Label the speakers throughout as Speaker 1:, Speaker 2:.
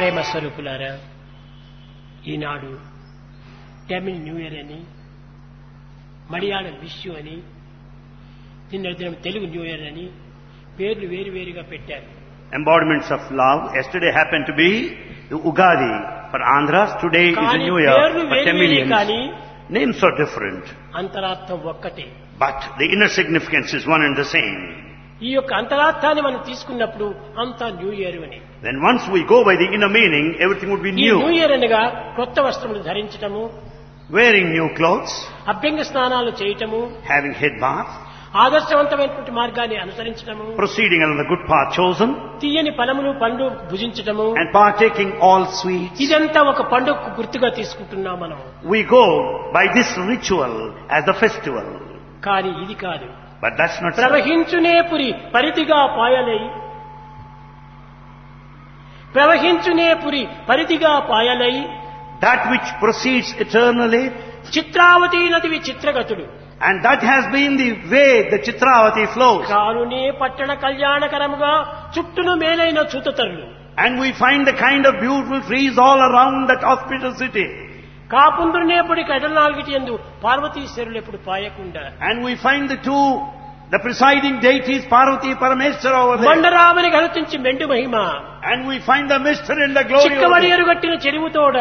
Speaker 1: ప్రేమ స్వరూపులారా, ఈనాడు Tamil new year అని, మలయాళం విషు అని, నిన్న దినం తెలుగు న్యూ ఇయర్ అని పేర్లు వేరువేరుగా పెట్టారు.
Speaker 2: Embodiments of love. Yesterday happened to be the Ugadi for Andhras. Today is the New Year for Tamilians. Names are different,
Speaker 1: అంతరార్థం ఒక్కటే.
Speaker 2: but the inner significance is one and the same.
Speaker 1: ఈ యొక్క అంతరార్థాన్ని మనం తీసుకున్నప్పుడు అంతా న్యూ ఇయర్ అని.
Speaker 2: Then once we go by the inner meaning, everything would be
Speaker 1: ఈ
Speaker 2: new.
Speaker 1: New year అనగా కొత్త వస్త్రములు ధరించటము,
Speaker 2: Wearing new clothes,
Speaker 1: అభ్యంగ స్నానాలు చేయటము,
Speaker 2: having head bath,
Speaker 1: ఆదర్శవంతమైనటువంటి మార్గాన్ని అనుసరించటము,
Speaker 2: proceeding along the good path chosen,
Speaker 1: తీయని ఫలములు పండ్లు భుజించటము,
Speaker 2: and partaking all sweets.
Speaker 1: ఇదంతా ఒక పండుగకు గుర్తుగా తీసుకుంటున్నాం మనం.
Speaker 2: We go by this ritual as the festival.
Speaker 1: కానీ ఇది కాదు.
Speaker 2: But that's not so.
Speaker 1: ప్రవహించునే Puri పరిధిగా పాయలై, ప్రవహించునే Puri పరిధిగా పాయలై,
Speaker 2: That which proceeds eternally,
Speaker 1: Chitravati నదివి చిత్రగతుడు,
Speaker 2: and that has been the way the Chitravati flows.
Speaker 1: కారునే పట్టణ కళ్యాణకరముగా చుట్టూను మేలైన చూతతరులు,
Speaker 2: And we find the kind of beautiful trees all around that auspicious city.
Speaker 1: కాపుందునేపుడి కడలాల్గిటి యందు పార్వతీశ్వరులు ఎప్పుడు పాయకుండా,
Speaker 2: And we find the presiding deities Parvati Parameshwara over there.
Speaker 1: మండరామని గలుతించి మెండు Mahima,
Speaker 2: And we find the mystery and the glory over
Speaker 1: చిక్కవడి
Speaker 2: there.
Speaker 1: ఎరుగట్టిన చెరువుతోడ,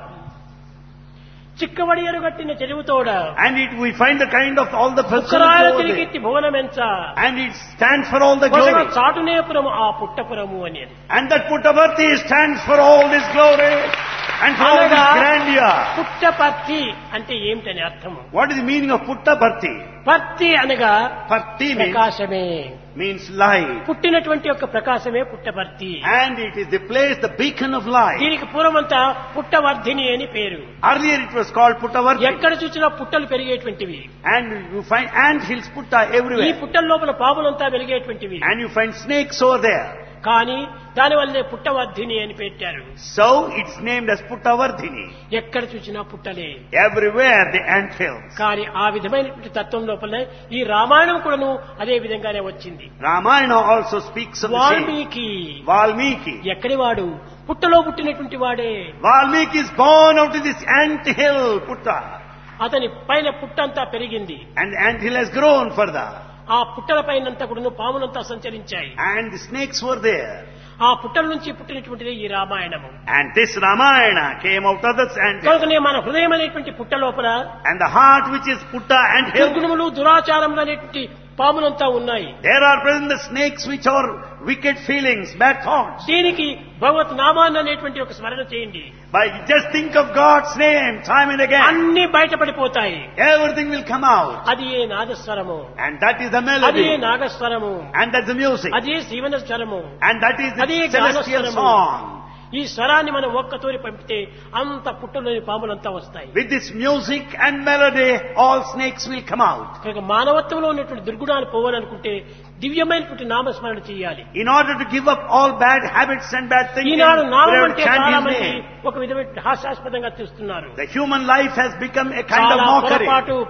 Speaker 1: చిక్కవడి ఎరుగట్టిన చెరువుతోడ,
Speaker 2: And we find the kind of all the
Speaker 1: ఉక్కరాయల
Speaker 2: festivals over there.
Speaker 1: తిరిగిట్టి భువనమెంచ,
Speaker 2: And it stands for all the
Speaker 1: కొసగ
Speaker 2: glory.
Speaker 1: చాటునేపురము ఆ పుట్టపురము అని.
Speaker 2: And that Puttaparthi stands for all this glory and for all this grandeur.
Speaker 1: Puttaparthi అంటే ఏమిటని అర్థము?
Speaker 2: What is the meaning of Puttaparthi?
Speaker 1: పర్తి అనగా
Speaker 2: Parthi
Speaker 1: ప్రకాశమే,
Speaker 2: means light.
Speaker 1: పుట్టినటువంటి యొక్క ప్రకాశమే Puttaparthi.
Speaker 2: And it is the place, the beacon of light.
Speaker 1: దీనికి పూర్వమంతా పుట్టవర్ధిని అని పేరు.
Speaker 2: Earlier it was called Puttavarthi.
Speaker 1: ఎక్కడ చూసినా పుట్టలు పెరిగేటువంటివి,
Speaker 2: And you find ant hills Putta
Speaker 1: ఈ
Speaker 2: everywhere.
Speaker 1: పుట్టల లోపల పాములంతా వెలిగేటువంటివి.
Speaker 2: And you find snakes over there.
Speaker 1: కానీ దానివల్లే పుట్టవర్ధిని అని పెట్టారు.
Speaker 2: So it's named as Puttavarthini.
Speaker 1: ఎక్కడ చూసినా పుట్టలే.
Speaker 2: Everywhere the ant hills.
Speaker 1: కానీ ఆ విధమైనటువంటి తత్వం లోపల ఈ రామాయణం కూడాను అదే విధంగానే వచ్చింది.
Speaker 2: Ramayana also speaks of the same.
Speaker 1: Valmiki
Speaker 2: Valmiki.
Speaker 1: ఎక్కడి వాడు? పుట్టలో పుట్టినటువంటి వాడే.
Speaker 2: Valmiki is born out of this ant hill, Putta.
Speaker 1: అతని పైన పుట్టంతా పెరిగింది.
Speaker 2: And the ant hill has grown further.
Speaker 1: ఆ పుట్టల పైనంతా కూడా పాములంతా సంచరించాయి.
Speaker 2: And the snakes were there.
Speaker 1: ఆ పుట్టల నుంచి పుట్టినటువంటిదే ఈ రామాయణము.
Speaker 2: And this Ramayana came out of this ant hill.
Speaker 1: కనుకనే మన హృదయం అనేటువంటి పుట్ట లోపల
Speaker 2: And the heart which is Putta ant hill,
Speaker 1: దుర్గుణములు దురాచారములు అనేటువంటి పాములంతా ఉన్నాయి.
Speaker 2: there are present the snakes which are wicked feelings, bad thoughts.
Speaker 1: దీనికి భగవత్ నామాన్ని అనేటువంటి ఒక స్మరణ చేయండి.
Speaker 2: By just think of God's name time and again,
Speaker 1: అన్ని బయటపడిపోతాయి.
Speaker 2: everything will come out.
Speaker 1: అది ఏ నాదస్వరము,
Speaker 2: And that is the
Speaker 1: అది
Speaker 2: melody.
Speaker 1: A నాగస్వరము,
Speaker 2: And that's the music.
Speaker 1: అది ఏ శివన స్వరము,
Speaker 2: And that is the
Speaker 1: అది ఏ
Speaker 2: celestial
Speaker 1: గానస్వరము.
Speaker 2: song.
Speaker 1: ఈ స్వరాన్ని మనం ఒక్కతోరి పంపితే అంత పుట్టలోని పాములంతా వస్తాయి.
Speaker 2: With this music and melody, all snakes will come out.
Speaker 1: కనుక మానవత్వంలో ఉన్నటువంటి దుర్గుణాలు పోవాలనుకుంటే దివ్యమైనటువంటి నామస్మరణ చేయాలి.
Speaker 2: In order to give up all bad habits and bad thinking,
Speaker 1: Eenadu
Speaker 2: we
Speaker 1: నామం
Speaker 2: have to
Speaker 1: అంటే
Speaker 2: chant
Speaker 1: చాలా
Speaker 2: His
Speaker 1: మంది
Speaker 2: name.
Speaker 1: ఒక విధమైన హాస్యాస్పదంగా చూస్తున్నారు.
Speaker 2: The human life has become a kind of
Speaker 1: చాలా
Speaker 2: mockery.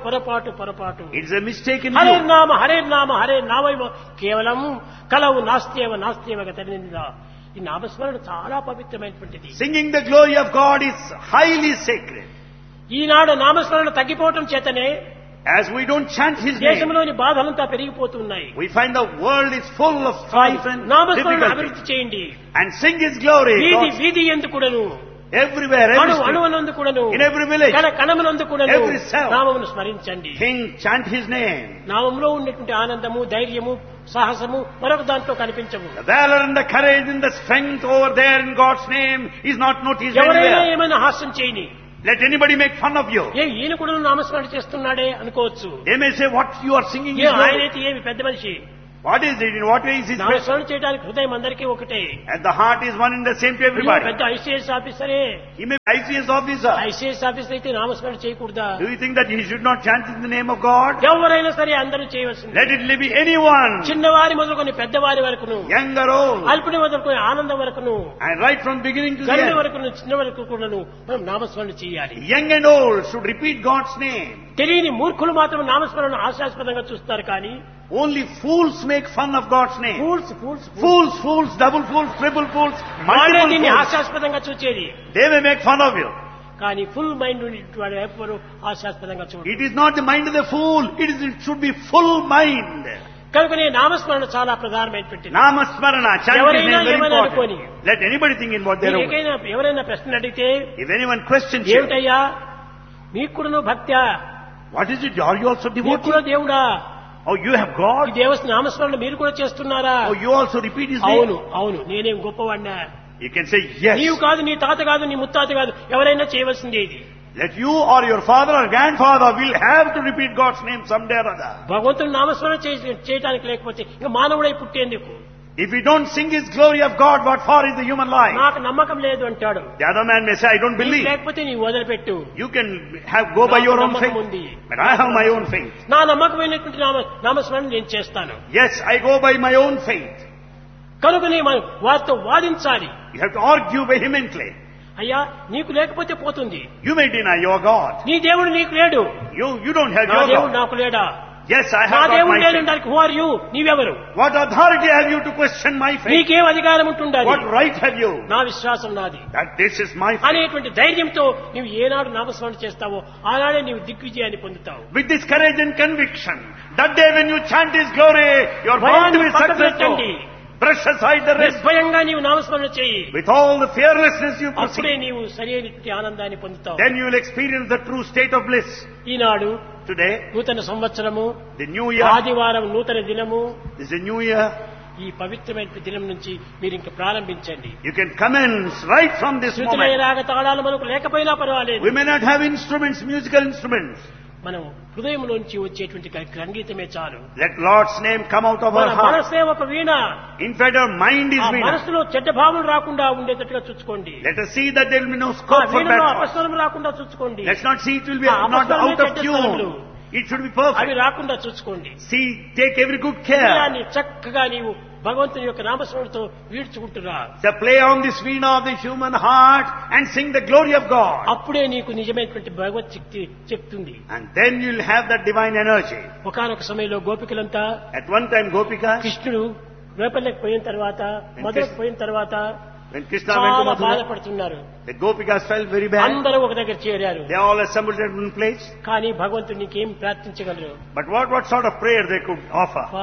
Speaker 1: పొరపాటు.
Speaker 2: It's a mistaken
Speaker 1: Hare
Speaker 2: view.
Speaker 1: నామ హరే నామైవ కేవలం కలవు నాస్త్యేవ గతనిందా. ఈ నామస్మరణ చాలా పవిత్రమైనటువంటిది.
Speaker 2: Singing the glory of God is highly sacred.
Speaker 1: ఈనాడు నామస్మరణ తగ్గిపోవటం చేతనే
Speaker 2: As we don't chant His name,
Speaker 1: దేశంలోని బాధలంతా పెరిగిపోతున్నాయి.
Speaker 2: we find the world is full of strife and
Speaker 1: నామస్మరణ
Speaker 2: difficulty.
Speaker 1: అభివృద్ధి చేయండి.
Speaker 2: And sing His glory.
Speaker 1: వీధి ఎందుకు కూడాను,
Speaker 2: Everywhere, every street,
Speaker 1: అణువనందు కూడాను,
Speaker 2: in every village,
Speaker 1: కణమునందు కూడాను
Speaker 2: every cell.
Speaker 1: నామమును స్మరించండి.
Speaker 2: chant His name.
Speaker 1: నామంలో ఉన్నటువంటి ఆనందము, ధైర్యము, సాహసము మరొక దాంట్లో కనిపించవు.
Speaker 2: The valor and the courage and the strength over there in God's name is not noticed
Speaker 1: ఎవరైనా
Speaker 2: anywhere.
Speaker 1: ఏమైనా హాస్యం చేయని,
Speaker 2: Let anybody make fun of you.
Speaker 1: ఈయన కూడా నామస్మరణ చేస్తున్నాడే అనుకోవచ్చు.
Speaker 2: They may say, what you are singing is
Speaker 1: ఆయనైతే
Speaker 2: glory.
Speaker 1: ఏమి పెద్ద మనిషి.
Speaker 2: What is it? In what way is His presence?
Speaker 1: నామస్మరణ చేయడానికి హృదయం అందరికీ ఒకటే.
Speaker 2: And the heart is one and the same to
Speaker 1: ఈయన
Speaker 2: everybody.
Speaker 1: పెద్ద ICS ఆఫీసరే.
Speaker 2: He may be ICS officer.
Speaker 1: ICS officer అయితే నామస్మరణ చేయకూడదా?
Speaker 2: Do you think that he should not chant in the name of God?
Speaker 1: ఎవరైనా సరే అందరూ చేయవలసింది.
Speaker 2: Let it be anyone,
Speaker 1: చిన్నవారి మొదలుకొని పెద్దవారి వరకును,
Speaker 2: young or old.
Speaker 1: అల్పుని మొదలుకొని ఆనందం వరకును,
Speaker 2: And right from beginning to the
Speaker 1: గర్భ
Speaker 2: end,
Speaker 1: వరకును, చిన్న వరకు కూడాను మనం నామస్మరణ చేయాలి.
Speaker 2: young and old should repeat God's name.
Speaker 1: తెలియని మూర్ఖులు మాత్రం నామస్మరణ హాస్యాస్పదంగా చూస్తారు. కానీ
Speaker 2: Only fools make fun of God's name. Fools, double fools, triple fools, multiple
Speaker 1: దీన్ని
Speaker 2: fools.
Speaker 1: హాస్యాస్పదంగా చూచేది.
Speaker 2: They may make fun of you.
Speaker 1: కానీ ఫుల్ మైండ్ వాడు ఎవ్వరూ హాస్యాస్పదంగా చూడు.
Speaker 2: It is not the mind of the fool. It should be full mind.
Speaker 1: కనుకనే నామస్మరణ చాలా ప్రధానమైనటువంటిది.
Speaker 2: Namasmarana, chant is
Speaker 1: ఎవరైనా
Speaker 2: very
Speaker 1: ఏమైనా
Speaker 2: important.
Speaker 1: అనుకోని.
Speaker 2: Let anybody think in what they are.
Speaker 1: ఎవరైనా ప్రశ్న అడిగితే,
Speaker 2: If anyone questions you,
Speaker 1: ఏమిటయ్యా మీకు కూడా భక్త్యా,
Speaker 2: what is it? Are you also
Speaker 1: మీకు కూడా
Speaker 2: devotee?
Speaker 1: దేవుడా,
Speaker 2: Oh, you have
Speaker 1: ఈ
Speaker 2: God?
Speaker 1: దేవస్థ నామస్మరణ మీరు కూడా చేస్తున్నారా?
Speaker 2: Oh, you also repeat His
Speaker 1: అవును
Speaker 2: name?
Speaker 1: అవును నేనేం గొప్పవాడినా,
Speaker 2: You can say yes.
Speaker 1: నీవు కాదు, నీ తాత కాదు, నీ ముత్తాత కాదు, ఎవరైనా చేయవలసిందే ఇది.
Speaker 2: Let you or your father or grandfather will have to repeat God's name someday or other.
Speaker 1: భగవంతుని నామస్మరణ చేయడానికి లేకపోతే ఇంకా మానవుడై పుట్టేందుకు.
Speaker 2: If we don't sing His glory of God, what for is the human life?
Speaker 1: నాకు నమ్మకం లేదు అంటాడు.
Speaker 2: The other man may say, I don't
Speaker 1: నీకు
Speaker 2: believe.
Speaker 1: లేకపోతే నీవు వదిలిపెట్టు.
Speaker 2: You can go by your own
Speaker 1: నమ్మకం
Speaker 2: faith.
Speaker 1: ఉంది.
Speaker 2: But I have my own faith.
Speaker 1: నా నమ్మకమైనటువంటి నామస్మరణ నేను చేస్తాను.
Speaker 2: Yes, I go by my own faith.
Speaker 1: కనుకనే మనం వారితో వాదించాలి.
Speaker 2: You have to argue vehemently.
Speaker 1: అయ్యా నీకు లేకపోతే పోతుంది,
Speaker 2: You may deny your God.
Speaker 1: నీ దేవుడు నీకు లేడు,
Speaker 2: You don't have
Speaker 1: నా
Speaker 2: your
Speaker 1: దేవుడు
Speaker 2: God.
Speaker 1: నాకు లేడా,
Speaker 2: Yes, I
Speaker 1: నా
Speaker 2: have got
Speaker 1: దేవుడు
Speaker 2: my faith.
Speaker 1: లేదంటానికి who are you, నీవెవరు,
Speaker 2: What authority have you to question my faith?
Speaker 1: నీకేం అధికారం ఉంటుండాలి,
Speaker 2: What right have you?
Speaker 1: నా విశ్వాసం నాది
Speaker 2: That this is my faith.
Speaker 1: అనేటువంటి ధైర్యంతో నీవు ఏనాడు నామస్మరణ చేస్తావో ఆనాడే నీవు దిగ్విజయాన్ని పొందుతావు.
Speaker 2: With this courage and conviction, that day when you chant His glory, you are bound to be
Speaker 1: భయాన్ని పక్కకు
Speaker 2: successful.
Speaker 1: పెట్టండి.
Speaker 2: Brush aside the rest.
Speaker 1: నిర్భయంగా నీవు నామస్మరణ చేయి.
Speaker 2: With all the fearlessness you
Speaker 1: అప్పుడే
Speaker 2: proceed.
Speaker 1: నీవు సరైనటువంటి ఆనందాన్ని పొందుతావు.
Speaker 2: Then you will experience the true state of bliss.
Speaker 1: Eenadu
Speaker 2: Today,
Speaker 1: నూతన సంవత్సరము,
Speaker 2: the new year,
Speaker 1: ఆదివారం నూతన దినము,
Speaker 2: is a new year.
Speaker 1: ఈ పవిత్రమైన దినం నుంచి మీరు ఇంక ప్రారంభించండి.
Speaker 2: You can commence right from this
Speaker 1: శృతులై
Speaker 2: moment.
Speaker 1: రాగ తాళాలు మనకు లేకపోయినా పర్వాలేదు.
Speaker 2: We may not have instruments, musical instruments.
Speaker 1: మనం హృదయంలోంచి వచ్చేటువంటి సంగీతమే చాలు.
Speaker 2: Let Lord's name come out of
Speaker 1: మన
Speaker 2: our heart.
Speaker 1: మనసే ఒక వీణ.
Speaker 2: In fact, our mind is
Speaker 1: ఆ
Speaker 2: weena.
Speaker 1: మనసులో చెడ్డ భావనలు రాకుండా ఉండేటట్టుగా చూసుకోండి.
Speaker 2: Let us see that there will be no
Speaker 1: ఆ
Speaker 2: scope for
Speaker 1: వీణలో
Speaker 2: bad thoughts.
Speaker 1: అపస్వరం రాకుండా చూసుకోండి.
Speaker 2: Let's not see it will be
Speaker 1: ఆ
Speaker 2: not
Speaker 1: అపస్వరమే
Speaker 2: out of
Speaker 1: చెడ్డ
Speaker 2: tune.
Speaker 1: స్వరములు.
Speaker 2: It should be
Speaker 1: అవి
Speaker 2: perfect.
Speaker 1: రాకుండా చూసుకోండి.
Speaker 2: See, take every good care.
Speaker 1: హృదయాన్ని చక్కగా నీవు భగవంతుని యొక్క నామస్మరణతో వీడ్చుకుంటురా.
Speaker 2: So play on this veena of the human heart and sing the glory of God.
Speaker 1: అప్పుడే నీకు నిజమైనటువంటి భగవత్ శక్తి చెప్తుంది.
Speaker 2: And then you'll have that divine energy.
Speaker 1: ఒకానొక సమయంలో గోపికలంతా
Speaker 2: At one time, Gopika,
Speaker 1: కృష్ణుడు రేపల్లెకి పోయిన తర్వాత, మధురకు పోయిన తర్వాత
Speaker 2: when Krishna went to
Speaker 1: చాలా
Speaker 2: Mathura,
Speaker 1: బాధపడుతున్నారు.
Speaker 2: the Gopikas felt very bad.
Speaker 1: అందరూ ఒక దగ్గర చేరారు.
Speaker 2: They all assembled at one place.
Speaker 1: కానీ భగవంతుడు నీకేం ప్రార్థించగలరు?
Speaker 2: But what sort of prayer they could offer?